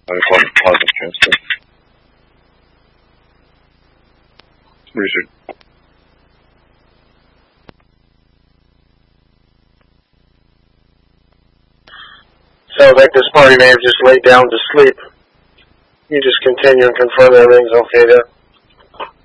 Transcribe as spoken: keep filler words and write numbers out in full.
I call it positive transfer. Research. Sounds like this party may have just laid down to sleep. You just continue and confirm everything's okay there.